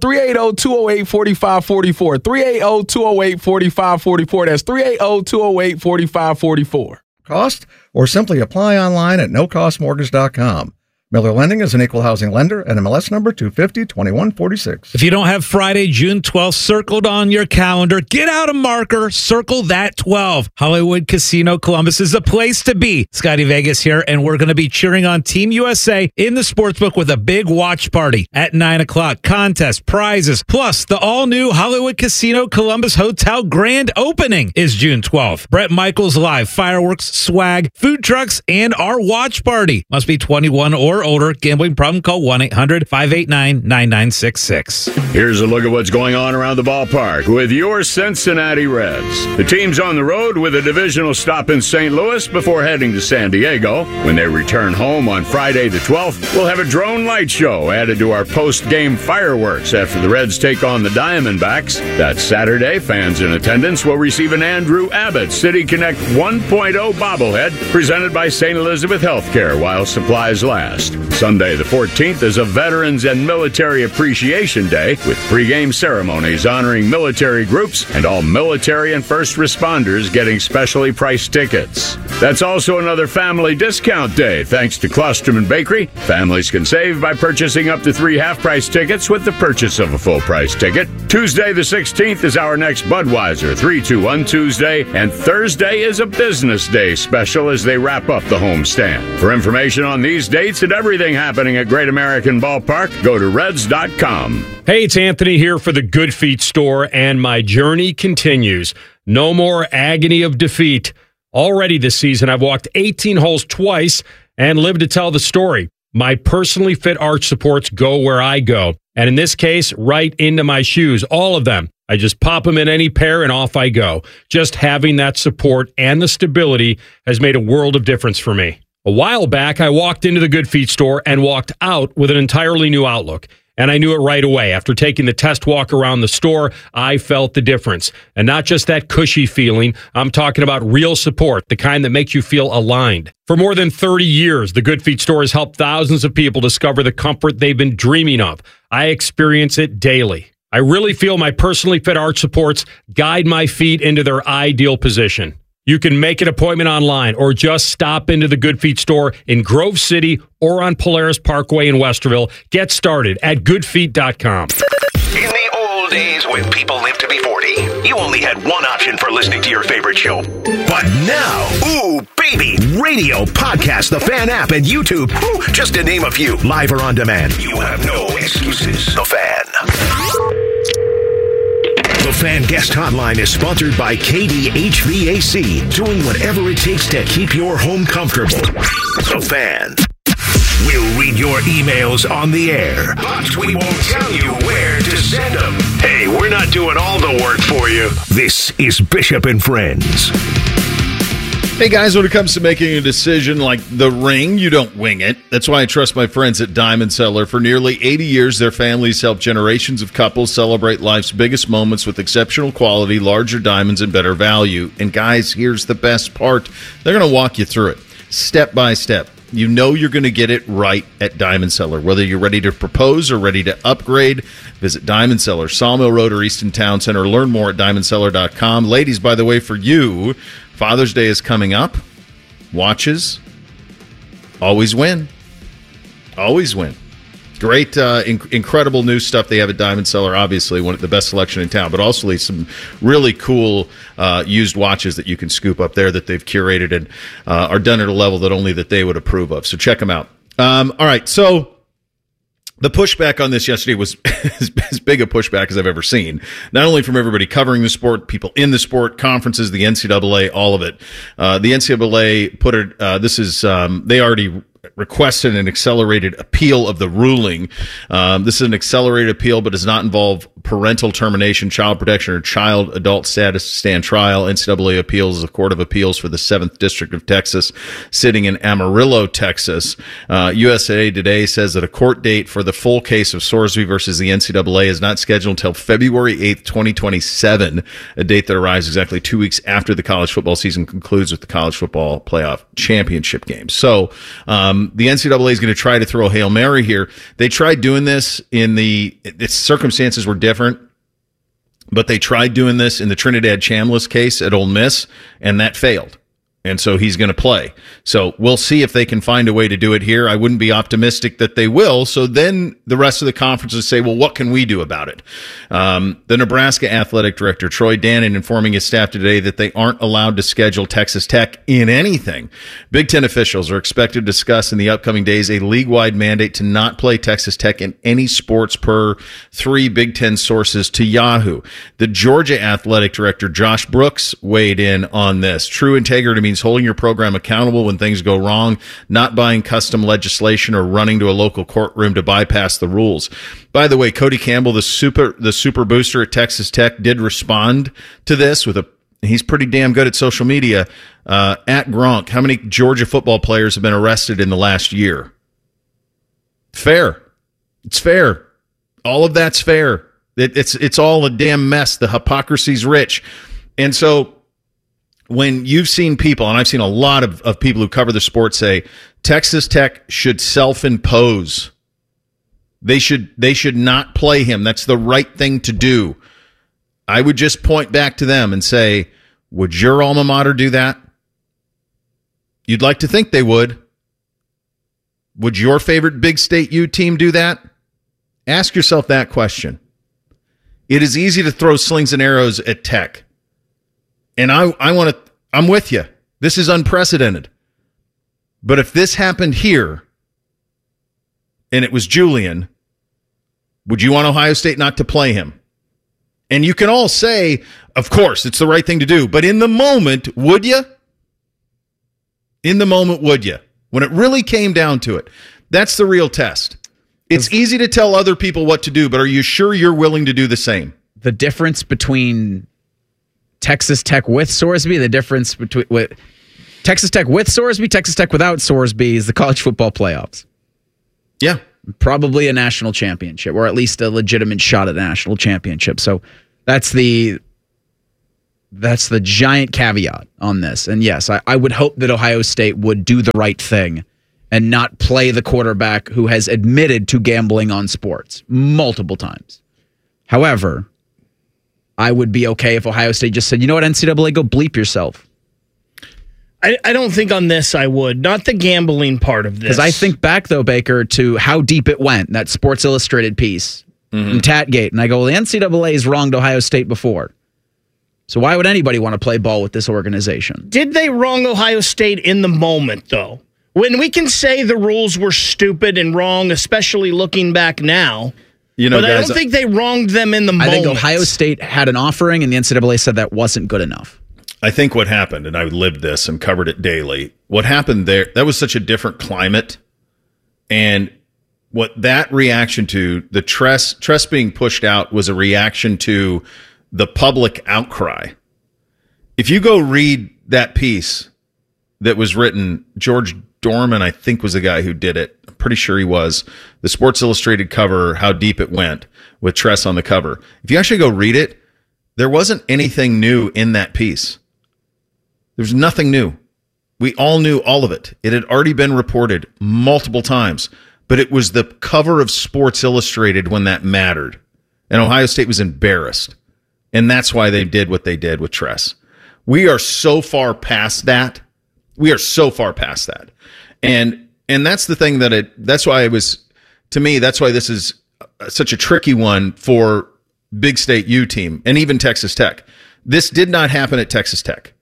Speaker 17: 380-208-4544. 380-208-4544. That's 380-208-4544.
Speaker 18: Cost, or simply apply online at nocostmortgage.com. Miller Lending is an equal housing lender and MLS number 250-2146.
Speaker 6: If you don't have Friday, June 12th circled on your calendar, get out a marker, circle that 12. Hollywood Casino Columbus is the place to be. Scotty Vegas here, and we're going to be cheering on Team USA in the sportsbook with a big watch party at 9 o'clock. Contest, prizes, plus the all-new Hollywood Casino Columbus Hotel grand opening is June 12th. Bret Michaels Live, fireworks, swag, food trucks, and our watch party. Must be 21 or older. Gambling problem? Call 1-800-589-9966.
Speaker 19: Here's a look at what's going on around the ballpark with your Cincinnati Reds. The team's on the road with a divisional stop in St. Louis before heading to San Diego. When they return home on Friday the 12th, we'll have a drone light show added to our post-game fireworks after the Reds take on the Diamondbacks. That Saturday, fans in attendance will receive an Andrew Abbott City Connect 1.0 bobblehead presented by St. Elizabeth Healthcare while supplies last. Sunday the 14th is a Veterans and Military Appreciation Day with pregame ceremonies honoring military groups and all military and first responders getting specially priced tickets. That's also another family discount day thanks to Klosterman Bakery. Families can save by purchasing up to 3 half-price tickets with the purchase of a full-price ticket. Tuesday the 16th is our next Budweiser 3-2-1 Tuesday, and Thursday is a business day special as they wrap up the homestand. For information on these dates and everything happening at Great American Ballpark, go to Reds.com.
Speaker 7: Hey, it's Anthony here for the Good Feet store, and my journey continues. No more agony of defeat. Already this season, I've walked 18 holes twice and lived to tell the story. My personally fit arch supports go where I go. And in this case, right into my shoes, all of them. I just pop them in any pair and off I go. Just having that support and the stability has made a world of difference for me. A while back, I walked into the Good Feet store and walked out with an entirely new outlook. And I knew it right away. After taking the test walk around the store, I felt the difference. And not just that cushy feeling, I'm talking about real support, the kind that makes you feel aligned. For more than 30 years, the Good Feet store has helped thousands of people discover the comfort they've been dreaming of. I experience it daily. I really feel my personally fit arch supports guide my feet into their ideal position. You can make an appointment online or just stop into the Good Feet store in Grove City or on Polaris Parkway in Westerville. Get started at goodfeet.com.
Speaker 10: In the old days when people lived to be 40, you only had one option for listening to your favorite show. But now, ooh, baby, radio, podcast, the Fan app, and YouTube, just to name a few, live or on demand. You have no excuses. The Fan. The Fan Guest Hotline is sponsored by KDHVAC, doing whatever it takes to keep your home comfortable. The Fan. We'll read your emails on the air, but we won't tell you where to send them. Hey, we're not doing all the work for you. This is Bishop and Friends.
Speaker 1: Hey guys, when it comes to making a decision like the ring, you don't wing it. That's why I trust my friends at Diamond Seller. For nearly 80 years, their families help generations of couples celebrate life's biggest moments with exceptional quality, larger diamonds, and better value. And guys, here's the best part. They're going to walk you through it, step by step. You know you're going to get it right at Diamond Seller. Whether you're ready to propose or ready to upgrade, visit Diamond Seller, Sawmill Road or Easton Town Center. Learn more at diamondseller.com. Ladies, by the way, for you, Father's Day is coming up. Watches, always win. Always win. Great, incredible new stuff they have at Diamond Seller. Obviously, one of the best selection in town, but also some really cool used watches that you can scoop up there that they've curated and are done at a level that only that they would approve of. So check them out. All right, so the pushback on this yesterday was as big a pushback as I've ever seen. Not only from everybody covering the sport, people in the sport, conferences, the NCAA, all of it. The NCAA put it. They already requested an accelerated appeal of the ruling. This is an accelerated appeal, but does not involve parental termination, child protection, or child adult status to stand trial. NCAA appeals is a court of appeals for the 7th District of Texas, sitting in Amarillo, Texas. USA Today says that a court date for the full case of Sorsby versus the NCAA is not scheduled until February 8th, 2027, a date that arrives exactly 2 weeks after the college football season concludes with the college football playoff championship game. So, the NCAA is going to try to throw a Hail Mary here. They tried doing this its circumstances were different, but they tried doing this in the Trinidad Chambliss case at Ole Miss, and that failed. And so he's going to play. So we'll see if they can find a way to do it here. I wouldn't be optimistic that they will. So then the rest of the conferences say, well, what can we do about it? The Nebraska athletic director, Troy Dannon, informing his staff today that they aren't allowed to schedule Texas Tech in anything. Big Ten officials are expected to discuss in the upcoming days a league-wide mandate to not play Texas Tech in any sports per 3 Big Ten sources to Yahoo. The Georgia athletic director, Josh Brooks, weighed in on this. True integrity means holding your program accountable when things go wrong, not buying custom legislation or running to a local courtroom to bypass the rules. By the way, Cody Campbell, the super booster at Texas Tech, did respond to this he's pretty damn good at social media. At Gronk, how many Georgia football players have been arrested in the last year? Fair. It's fair. All of that's fair. It's all a damn mess. The hypocrisy's rich. And so when you've seen people, and I've seen a lot of people who cover the sport say, Texas Tech should self-impose. They should not play him. That's the right thing to do. I would just point back to them and say, would your alma mater do that? You'd like to think they would. Would your favorite Big State U team do that? Ask yourself that question. It is easy to throw slings and arrows at Tech. And I'm with you. This is unprecedented. But if this happened here, and it was Julian, would you want Ohio State not to play him? And you can all say, of course, it's the right thing to do. But in the moment, would you? In the moment, would you? When it really came down to it, that's the real test. It's easy to tell other people what to do, but are you sure you're willing to do the same?
Speaker 2: The difference between Texas Tech with Sorsby, the difference between Texas Tech with Sorsby, Texas Tech without Sorsby is the college football playoffs.
Speaker 1: Yeah.
Speaker 2: Probably a national championship, or at least a legitimate shot at a national championship. So that's the giant caveat on this. And yes, I would hope that Ohio State would do the right thing and not play the quarterback who has admitted to gambling on sports multiple times. However, I would be okay if Ohio State just said, you know what, NCAA, go bleep yourself.
Speaker 3: I don't think on this I would. Not the gambling part of this.
Speaker 2: Because I think back, though, Baker, to how deep it went, that Sports Illustrated piece from Tatgate. And I go, well, the NCAA has wronged Ohio State before. So why would anybody want to play ball with this organization?
Speaker 3: Did they wrong Ohio State in the moment, though? When we can say the rules were stupid and wrong, especially looking back now, but I don't think they wronged them in the moment.
Speaker 2: I think Ohio State had an offering, and the NCAA said that wasn't good enough.
Speaker 1: I think what happened, and I lived this and covered it daily, what happened there, that was such a different climate. And what that reaction to, the Tress being pushed out, was a reaction to the public outcry. If you go read that piece that was written, George Dorman, I think, was the guy who did it. I'm pretty sure he was. The Sports Illustrated cover, How Deep It Went, with Tress on the cover. If you actually go read it, there wasn't anything new in that piece. There's nothing new. We all knew all of it. It had already been reported multiple times, but it was the cover of Sports Illustrated when that mattered. And Ohio State was embarrassed. And that's why they did what they did with Tress. We are so far past that. We are so far past that. And that's the thing that's why it was, to me, that's why this is such a tricky one for Big State U team and even Texas Tech. This did not happen at Texas Tech.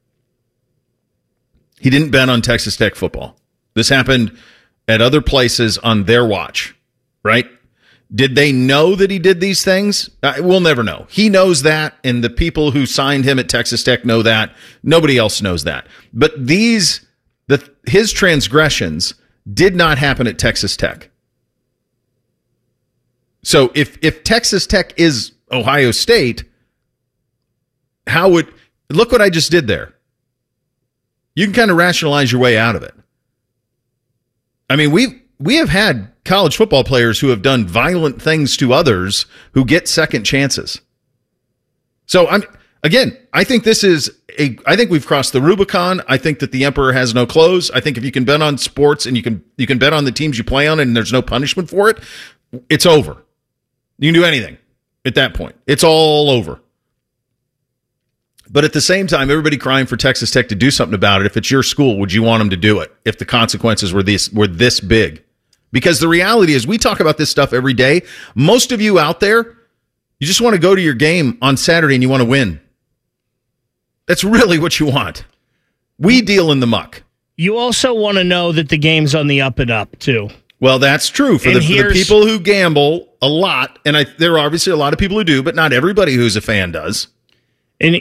Speaker 1: He didn't bet on Texas Tech football. This happened at other places on their watch, right? Did they know that he did these things? We'll never know. He knows that, and the people who signed him at Texas Tech know that. Nobody else knows that. But his transgressions did not happen at Texas Tech. So if Texas Tech is Ohio State, look what I just did there. You can kind of rationalize your way out of it. I mean, we have had college football players who have done violent things to others who get second chances. So I think I think we've crossed the Rubicon. I think that the emperor has no clothes. I think if you can bet on sports and you can bet on the teams you play on and there's no punishment for it, it's over. You can do anything at that point. It's all over. But at the same time, everybody crying for Texas Tech to do something about it. If it's your school, would you want them to do it if the consequences were this big? Because the reality is, we talk about this stuff every day. Most of you out there, you just want to go to your game on Saturday and you want to win. That's really what you want. We deal in the muck.
Speaker 3: You also want to know that the game's on the up and up, too.
Speaker 1: Well, that's true for the people who gamble a lot. And there are obviously a lot of people who do, but not everybody who's a fan does.
Speaker 3: And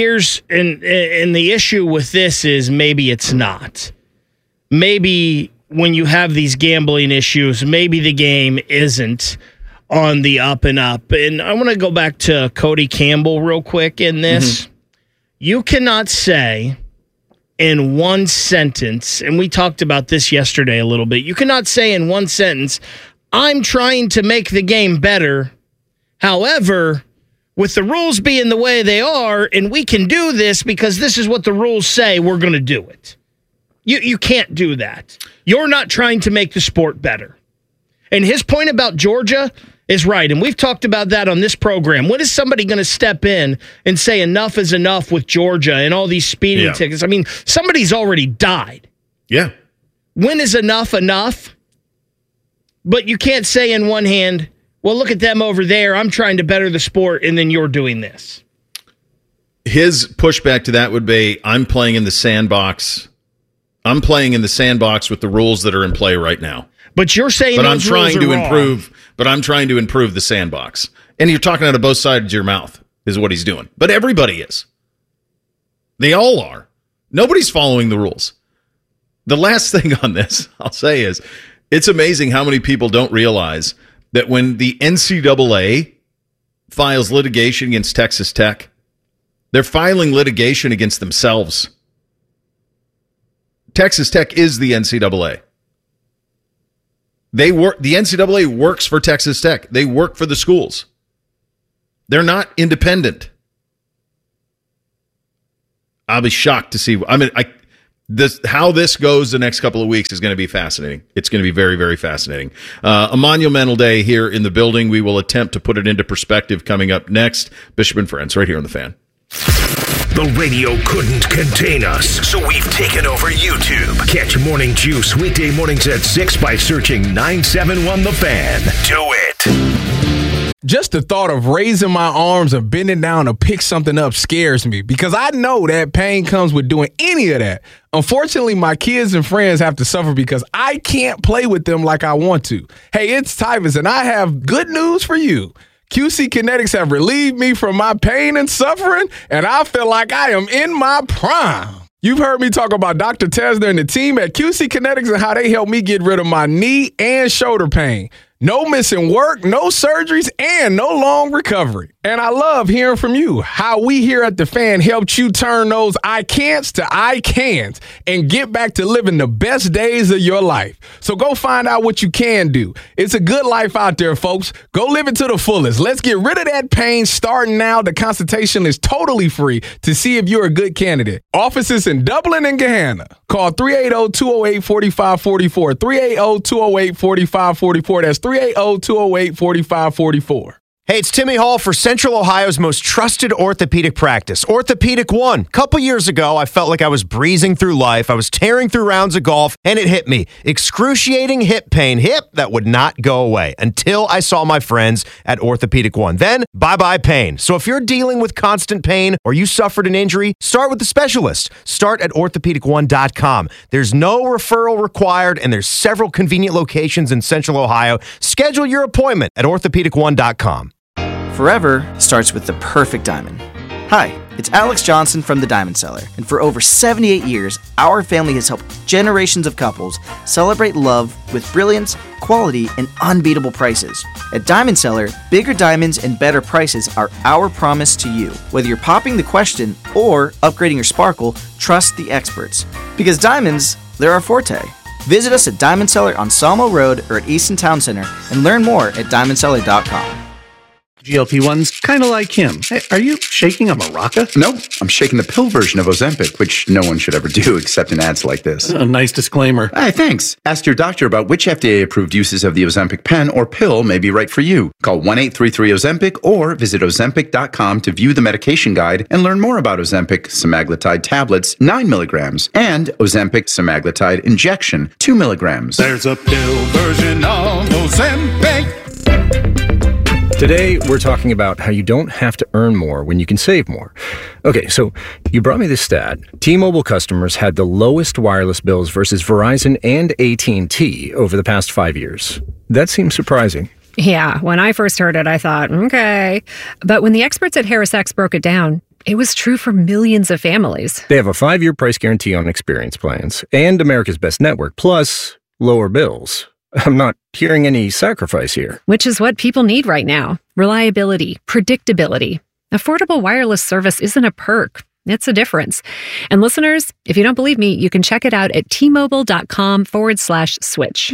Speaker 3: the issue with this is maybe it's not. Maybe when you have these gambling issues, maybe the game isn't on the up and up. And I want to go back to Cody Campbell real quick in this. Mm-hmm. You cannot say in one sentence, and we talked about this yesterday a little bit, you cannot say in one sentence, I'm trying to make the game better. However, with the rules being the way they are, and we can do this because this is what the rules say, we're going to do it. You can't do that. You're not trying to make the sport better. And his point about Georgia is right, and we've talked about that on this program. When is somebody going to step in and say enough is enough with Georgia and all these speeding tickets? I mean, somebody's already died.
Speaker 1: Yeah.
Speaker 3: When is enough enough? But you can't say in one hand, well, look at them over there. I'm trying to better the sport, and then you're doing this.
Speaker 1: His pushback to that would be, I'm playing in the sandbox. I'm playing in the sandbox with the rules that are in play right now.
Speaker 3: But you're saying
Speaker 1: But I'm
Speaker 3: those
Speaker 1: trying
Speaker 3: rules
Speaker 1: to
Speaker 3: are wrong.
Speaker 1: improve. But I'm trying to improve the sandbox. And you're talking out of both sides of your mouth is what he's doing. But everybody is. They all are. Nobody's following the rules. The last thing on this I'll say is it's amazing how many people don't realize that when the NCAA files litigation against Texas Tech, they're filing litigation against themselves. Texas Tech is the NCAA. The NCAA works for Texas Tech. They work for the schools. They're not independent. I'll be shocked to see. How this goes the next couple of weeks is going to be fascinating. It's going to be very, very fascinating. A monumental day here in the building. We will attempt to put it into perspective coming up next. Bishop and Friends, right here on The Fan.
Speaker 10: The radio couldn't contain us, so we've taken over YouTube. Catch Morning Juice weekday mornings at 6 by searching 971 The Fan. Do it.
Speaker 17: Just the thought of raising my arms and bending down to pick something up scares me because I know that pain comes with doing any of that. Unfortunately, my kids and friends have to suffer because I can't play with them like I want to. Hey, it's Tyvus, and I have good news for you. QC Kinetics have relieved me from my pain and suffering, and I feel like I am in my prime. You've heard me talk about Dr. Tesner and the team at QC Kinetics and how they helped me get rid of my knee and shoulder pain. No missing work, no surgeries, and no long recovery. And I love hearing from you, how we here at The Fan helped you turn those I can'ts to I can'ts and get back to living the best days of your life. So go find out what you can do. It's a good life out there, folks. Go live it to the fullest. Let's get rid of that pain starting now. The consultation is totally free to see if you're a good candidate. Offices in Dublin and Gahanna. Call 380-208-4544. 380-208-4544. That's 380-208-4544.
Speaker 20: Hey, it's Timmy Hall for Central Ohio's most trusted orthopedic practice, Orthopedic One. A couple years ago, I felt like I was breezing through life. I was tearing through rounds of golf, and it hit me. Excruciating hip pain. Hip that would not go away until I saw my friends at Orthopedic One. Then, bye-bye pain. So if you're dealing with constant pain or you suffered an injury, start with the specialist. Start at orthopedic1.com. There's no referral required, and there's several convenient locations in Central Ohio. Schedule your appointment at orthopedic1.com.
Speaker 5: Forever starts with the perfect diamond. Hi, it's Alex Johnson from the Diamond Cellar, and for over 78 years, our family has helped generations of couples celebrate love with brilliance, quality, and unbeatable prices. At Diamond Cellar, bigger diamonds and better prices are our promise to you. Whether you're popping the question or upgrading your sparkle, trust the experts. Because diamonds, they're our forte. Visit us at Diamond Cellar on Salmo Road or at Easton Town Center and learn more at diamondcellar.com.
Speaker 21: GLP-1's kind of like him. Hey, are you shaking a maraca?
Speaker 22: No, I'm shaking the pill version of Ozempic, which no one should ever do except in ads like this.
Speaker 21: A nice disclaimer.
Speaker 22: Hey, thanks. Ask your doctor about which FDA-approved uses of the Ozempic pen or pill may be right for you. Call 1-833-OZEMPIC or visit Ozempic.com to view the medication guide and learn more about Ozempic semaglutide tablets, 9 milligrams, and Ozempic semaglutide injection, 2 milligrams.
Speaker 23: There's a pill version of Ozempic.
Speaker 24: Today, we're talking about how you don't have to earn more when you can save more. Okay, so you brought me this stat. T-Mobile customers had the lowest wireless bills versus Verizon and AT&T over the past 5 years. That seems surprising.
Speaker 25: Yeah, when I first heard it, I thought, okay. But when the experts at HarrisX broke it down, it was true for millions of families.
Speaker 24: They have a 5-year price guarantee on experience plans and America's Best Network, plus lower bills. I'm not hearing any sacrifice here.
Speaker 25: Which is what people need right now. Reliability, predictability. Affordable wireless service isn't a perk. It's a difference. And listeners, if you don't believe me, you can check it out at tmobile.com/switch.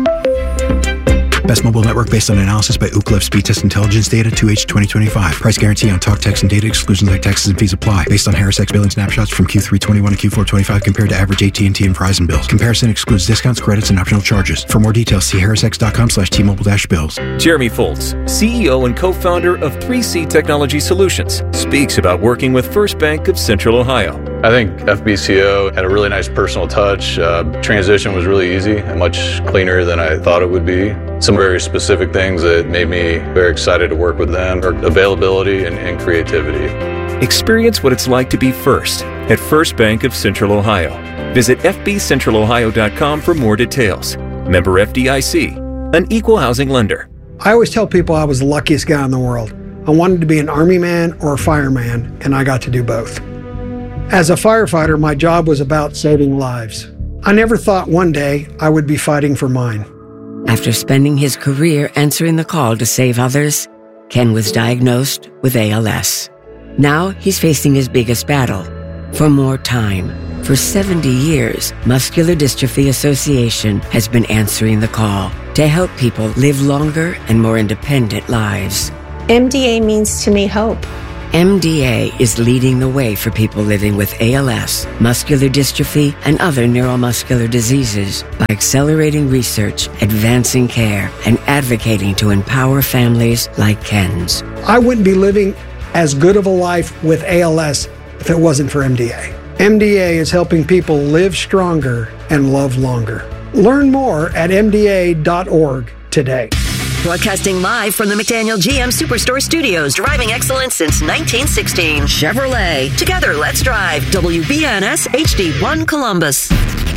Speaker 26: Best mobile network based on analysis by Ookla Speed Test Intelligence data 2H 2025. Price guarantee on talk, text, and data. Exclusions like taxes and fees apply. Based on HarrisX billing snapshots from Q3 21 to Q4 25 compared to average AT&T and Verizon bills. Comparison excludes discounts, credits, and optional charges. For more details, see harrisx.com/T-Mobile-bills.
Speaker 8: Jeremy Foltz, CEO and co-founder of 3C Technology Solutions, speaks about working with First Bank of Central Ohio.
Speaker 27: I think FBCO had a really nice personal touch. Transition was really easy and much cleaner than I thought it would be. Some very specific things that made me very excited to work with them are availability and creativity.
Speaker 8: Experience what it's like to be first at First Bank of Central Ohio. Visit fbcentralohio.com for more details. Member FDIC, an equal housing lender.
Speaker 9: I always tell people I was the luckiest guy in the world. I wanted to be an Army man or a fireman, and I got to do both. As a firefighter, my job was about saving lives. I never thought one day I would be fighting for mine.
Speaker 11: After spending his career answering the call to save others, Ken was diagnosed with ALS. Now he's facing his biggest battle, for more time. For 70 years, Muscular Dystrophy Association has been answering the call to help people live longer and more independent lives.
Speaker 12: MDA means to me hope.
Speaker 11: MDA is leading the way for people living with ALS, muscular dystrophy, and other neuromuscular diseases by accelerating research, advancing care, and advocating to empower families like Ken's.
Speaker 9: I wouldn't be living as good of a life with ALS if it wasn't for MDA. MDA is helping people live stronger and love longer. Learn more at mda.org today.
Speaker 13: Broadcasting live from the McDaniel GM Superstore Studios, driving excellence since 1916. Chevrolet. Together, let's drive. WBNS HD1 Columbus.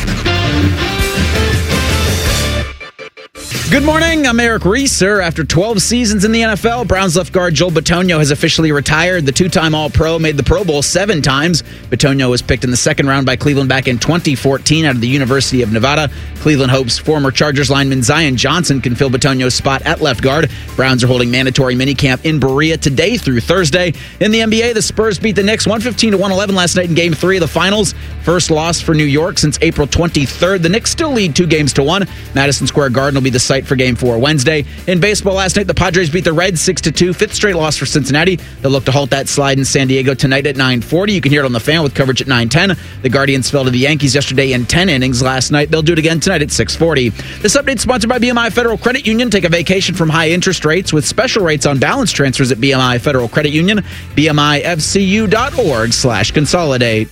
Speaker 2: Good morning, I'm Eric Reeser. After 12 seasons in the NFL, Browns left guard Joel Bitonio has officially retired. The two-time All-Pro made the Pro Bowl 7 times. Bitonio was picked in the second round by Cleveland back in 2014 out of the University of Nevada. Cleveland hopes former Chargers lineman Zion Johnson can fill Bitonio's spot at left guard. Browns are holding mandatory minicamp in Berea today through Thursday. In the NBA, the Spurs beat the Knicks 115-111 last night in Game 3 of the Finals. First loss for New York since April 23rd. The Knicks still lead 2-1. Madison Square Garden will be the site for Game 4 Wednesday. In baseball last night, the Padres beat the Reds 6-2, fifth straight loss for Cincinnati. They'll look to halt that slide in San Diego tonight at 9:40. You can hear it on The Fan with coverage at 9:10. The Guardians fell to the Yankees yesterday in 10 innings last night. They'll do it again tonight at 6:40. This update is sponsored by BMI Federal Credit Union. Take a vacation from high interest rates with special rates on balance transfers at BMI Federal Credit Union. BMIFCU.org/consolidate.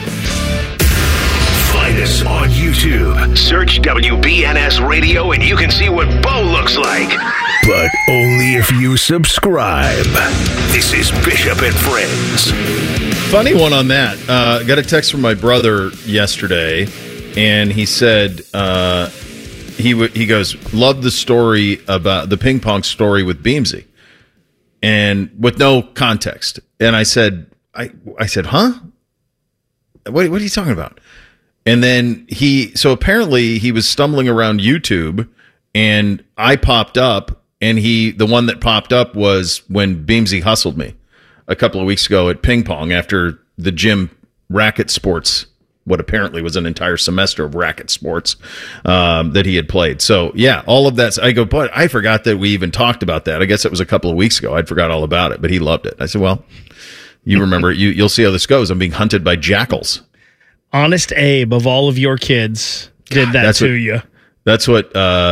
Speaker 10: Find us on YouTube. Search WBNS Radio and you can see what Bo looks like. But only if you subscribe. This is Bishop and Friends.
Speaker 1: Funny one on that. Got a text from my brother yesterday, and he said he goes, loved the story about the ping pong story with Beamsy, and with no context. And I said, I said, huh? What are you talking about? And then apparently he was stumbling around YouTube, and I popped up, and the one that popped up was when Beamsy hustled me a couple of weeks ago at ping pong after the gym racket sports, what apparently was an entire semester of racket sports that he had played. So yeah, all of that. I go, but I forgot that we even talked about that. I guess it was a couple of weeks ago. I'd forgot all about it, but he loved it. I said, well, you remember, you'll see how this goes. I'm being hunted by jackals.
Speaker 3: Honest Abe of all of your kids did that to you.
Speaker 1: That's what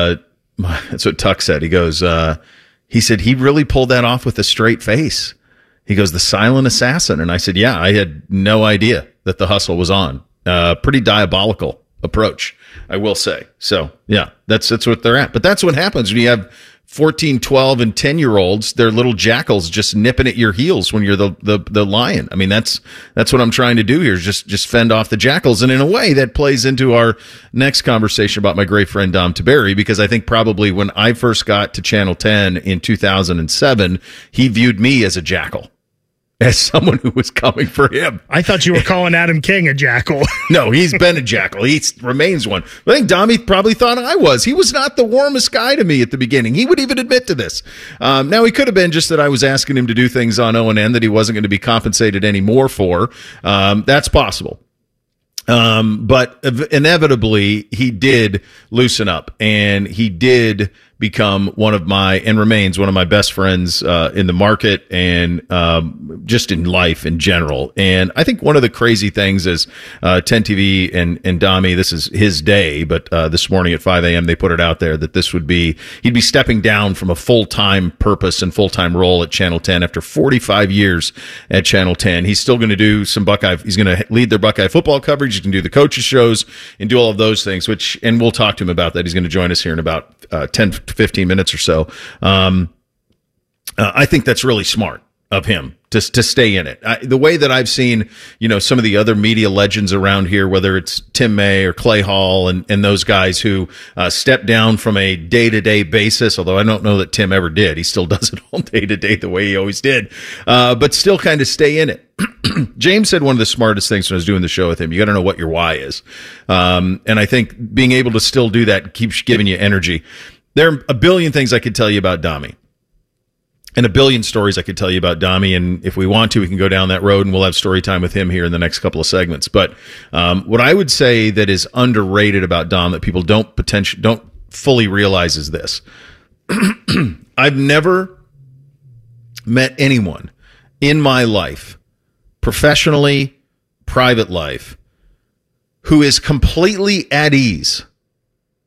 Speaker 1: Tuck said. He goes, he said he really pulled that off with a straight face. He goes, the silent assassin. And I said, yeah, I had no idea that the hustle was on. Pretty diabolical approach, I will say. So yeah, that's what they're at. But that's what happens when you have 14, 12, and 10-year-olds. They're little jackals just nipping at your heels when you're the lion. I mean, that's what I'm trying to do here, is just fend off the jackals. And in a way, that plays into our next conversation about my great friend Dom Tiberi, because I think probably when I first got to Channel 10 in 2007, he viewed me as a jackal, as someone who was coming for him.
Speaker 3: I thought you were calling Adam King a jackal.
Speaker 1: No, he's been a jackal. He remains one. I think Dommy probably thought I was. He was not the warmest guy to me at the beginning. He would even admit to this. Now, he could have been just that I was asking him to do things on O&N that he wasn't going to be compensated anymore for. That's possible. But inevitably, he did loosen up, and he did become remains one of my best friends in the market and just in life in general. And I think one of the crazy things is 10 TV and Dommy, this is his day, but this morning at 5 a.m. they put it out there that he'd be stepping down from a full-time purpose and full-time role at Channel 10 after 45 years at Channel 10. He's still going to do some he's going to lead their Buckeye football coverage. He can do the coaches shows and do all of those things, and we'll talk to him about that. He's going to join us here in about 10 to 15 minutes or so. I think that's really smart of him to stay in it. The way that I've seen, some of the other media legends around here, whether it's Tim May or Clay Hall and those guys who step down from a day-to-day basis, although I don't know that Tim ever did. He still does it all day-to-day the way he always did, but still kind of stay in it. James said one of the smartest things when I was doing the show with him, you got to know what your why is. And I think being able to still do that keeps giving you energy. There are a billion things I could tell you about Dami. And a billion stories I could tell you about Dami, and if we want to, we can go down that road, and we'll have story time with him here in the next couple of segments. But what I would say that is underrated about Dom that people don't fully realize is this: I've never met anyone in my life, professionally, private life, who is completely at ease